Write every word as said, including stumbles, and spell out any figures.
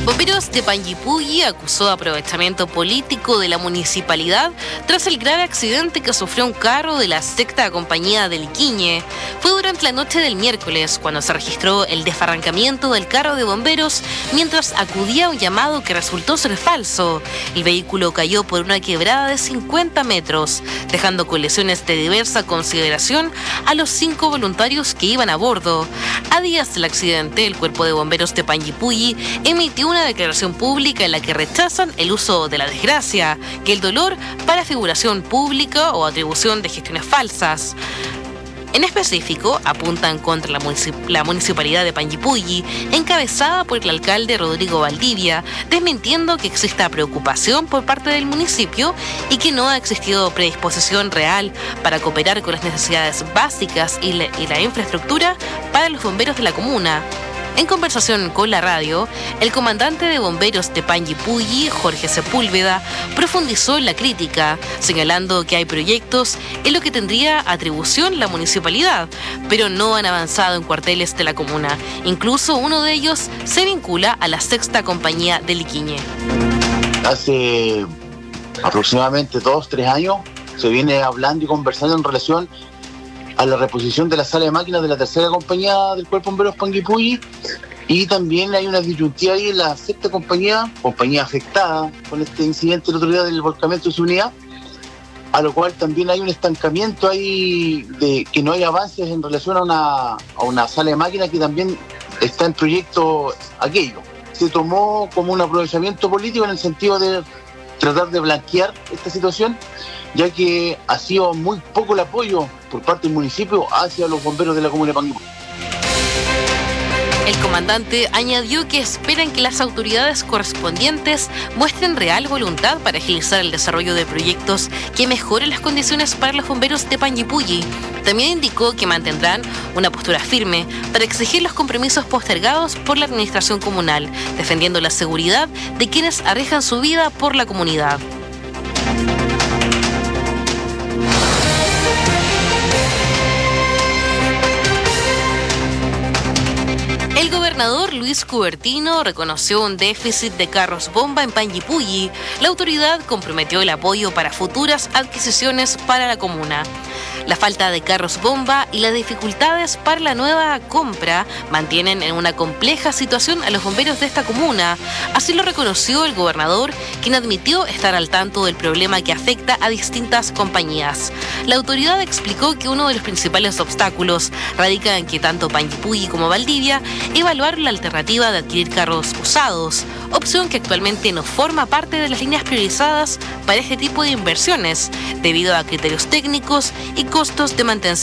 Bomberos de Panguipulli acusó aprovechamiento político de la municipalidad tras el grave accidente que sufrió un carro de la sexta compañía del Iquiñe. Fue durante la noche del miércoles cuando se registró el desbarrancamiento del carro de bomberos mientras acudía a un llamado que resultó ser falso. El vehículo cayó por una quebrada de cincuenta metros, dejando con lesiones de diversa consideración a los cinco voluntarios que iban a bordo. A días del accidente, el Cuerpo de Bomberos de Panguipulli emitió una declaración pública en la que rechazan el uso de la desgracia, que el dolor para figuración pública o atribución de gestiones falsas. En específico, apuntan contra la, municip- la municipalidad de Panguipulli, encabezada por el alcalde Rodrigo Valdivia, desmintiendo que exista preocupación por parte del municipio y que no ha existido predisposición real para cooperar con las necesidades básicas y la, y la infraestructura para los bomberos de la comuna. En conversación con la radio, el comandante de bomberos de Panguipulli, Jorge Sepúlveda, profundizó en la crítica, señalando que hay proyectos en los que tendría atribución la municipalidad, pero no han avanzado en cuarteles de la comuna. Incluso uno de ellos se vincula a la sexta compañía del Iquiñe. Hace aproximadamente dos, tres años se viene hablando y conversando en relación a la reposición de la sala de máquinas de la tercera compañía del Cuerpo de Bomberos Panguipulli, y también hay una disyuntiva ahí en la sexta compañía, compañía afectada con este incidente el otro día del volcamiento de su unidad, a lo cual también hay un estancamiento ahí de que no hay avances en relación a una, a una sala de máquinas que también está en proyecto aquello. Se tomó como un aprovechamiento político en el sentido de tratar de blanquear esta situación, ya que ha sido muy poco el apoyo por parte del municipio hacia los bomberos de la comuna de Panguipulli. El comandante añadió que esperan que las autoridades correspondientes muestren real voluntad para agilizar el desarrollo de proyectos que mejoren las condiciones para los bomberos de Panguipulli. También indicó que mantendrán una postura firme para exigir los compromisos postergados por la administración comunal, defendiendo la seguridad de quienes arriesgan su vida por la comunidad. El gobernador Luis Cubertino reconoció un déficit de carros bomba en Panguipulli. La autoridad comprometió el apoyo para futuras adquisiciones para la comuna. La falta de carros bomba y las dificultades para la nueva compra mantienen en una compleja situación a los bomberos de esta comuna. Así lo reconoció el gobernador, quien admitió estar al tanto del problema que afecta a distintas compañías. La autoridad explicó que uno de los principales obstáculos radica en que tanto Panguipulli como Valdivia evaluaron la alternativa de adquirir carros usados, opción que actualmente no forma parte de las líneas priorizadas para este tipo de inversiones, debido a criterios técnicos y costos de mantención.